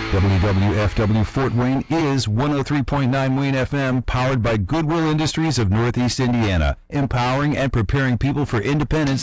WWFW Fort Wayne is 103.9 Wayne FM, powered by Goodwill Industries of Northeast Indiana, empowering and preparing people for independence